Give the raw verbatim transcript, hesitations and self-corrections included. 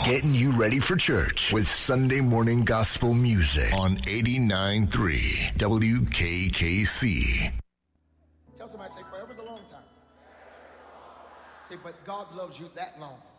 Getting you ready for church with Sunday morning gospel music on eighty-nine point three W K K C. Tell somebody, say, forever's a long time. Say, but God loves you that long.